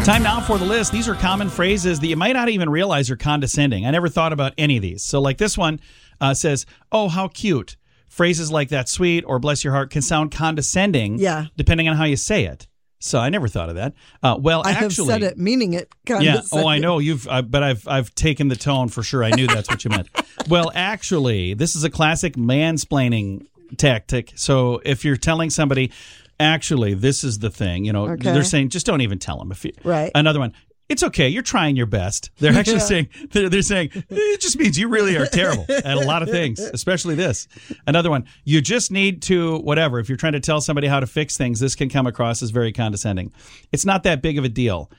Time now for the list. These are common phrases that you might not even realize are condescending. I never thought about any of these. So like this one says, oh, how cute. Phrases like that, sweet or bless your heart, can sound condescending depending on how you say it. So I never thought of that. I have said it meaning it condescending. Yeah. Oh, I know but I've taken the tone for sure. I knew that's what you meant. Well, actually, this is a classic mansplaining tactic. So if you're telling somebody, actually, this is the thing, they're saying, just don't even tell them. Right. Another one. It's okay. You're trying your best. They're actually saying, they're saying, it just means you really are terrible at a lot of things, especially this. Another one, you just need to, whatever. If you're trying to tell somebody how to fix things, this can come across as very condescending. It's not that big of a deal.